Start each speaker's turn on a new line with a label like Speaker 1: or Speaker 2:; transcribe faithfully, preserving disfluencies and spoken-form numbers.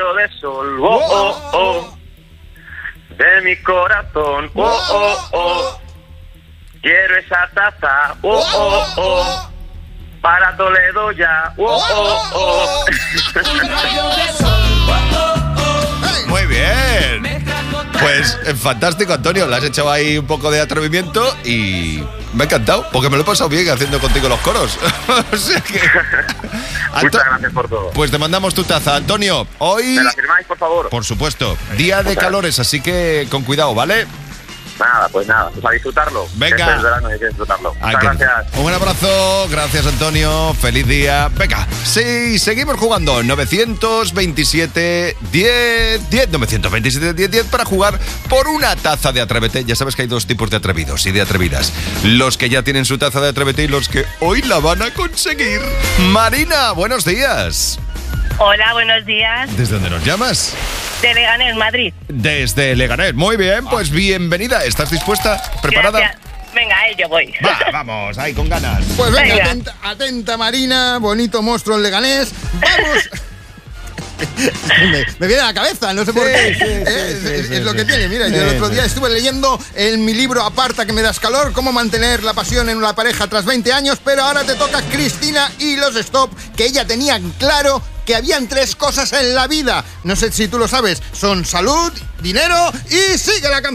Speaker 1: rayo de sol, oh, oh, oh, de mi corazón, oh, oh, oh, quiero esa taza, oh, oh, oh, para Toledo ya, oh, oh, oh.
Speaker 2: Muy bien. Pues eh, fantástico, Antonio. Le has echado ahí un poco de atrevimiento y me ha encantado, porque me lo he pasado bien haciendo contigo los coros. O sea que...
Speaker 1: Anto... Muchas gracias por todo.
Speaker 2: Pues te mandamos tu taza, Antonio. Hoy...
Speaker 1: ¿Me la firmáis, por favor?
Speaker 2: Por supuesto. Día de calores, así que con cuidado, ¿vale?
Speaker 1: Nada, pues nada, pues a disfrutarlo.
Speaker 2: Venga.
Speaker 1: Este es verano y hay que disfrutarlo. Muchas
Speaker 2: que...
Speaker 1: gracias.
Speaker 2: Un abrazo, gracias Antonio, feliz día. Venga, sí, seguimos jugando. nueve veintisiete diez diez, nueve veintisiete diez diez para jugar por una taza de Atrévete. Ya sabes que hay dos tipos de atrevidos y de atrevidas. Los que ya tienen su taza de Atrévete y los que hoy la van a conseguir. Marina, buenos días.
Speaker 3: Hola, buenos días.
Speaker 2: ¿Desde dónde nos llamas?
Speaker 3: De Leganés, Madrid.
Speaker 2: Desde Leganés, muy bien, pues bienvenida. ¿Estás dispuesta? ¿Preparada?
Speaker 3: Gracias. Venga, a ello voy.
Speaker 2: Va, vamos, ahí con ganas.
Speaker 4: Pues venga,
Speaker 3: Venga.
Speaker 4: Atenta, atenta Marina, bonito monstruo en Leganés. Vamos. me, me viene a la cabeza, no sé por qué.
Speaker 2: Sí, sí,
Speaker 4: Eh,
Speaker 2: sí,
Speaker 4: es
Speaker 2: sí,
Speaker 4: es
Speaker 2: sí,
Speaker 4: lo
Speaker 2: sí.
Speaker 4: que tiene. Mira, yo el
Speaker 2: Sí,
Speaker 4: otro
Speaker 2: sí.
Speaker 4: día estuve leyendo en mi libro Aparta que me das calor, cómo mantener la pasión en una pareja tras veinte años, pero ahora te toca Cristina y los Stop, que ella tenía claro que habían tres cosas en la vida. No sé si tú lo sabes, son salud, dinero y sigue la canción.